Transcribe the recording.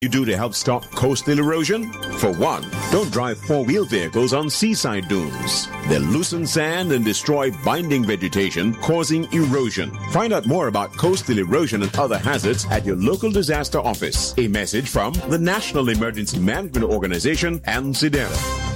you do to help stop coastal erosion? For one, don't drive four-wheel vehicles on seaside dunes. They loosen sand and destroy binding vegetation, causing erosion. Find out more about coastal erosion and other hazards at your local disaster office. A message from the National Emergency Management Organization and SEDERA.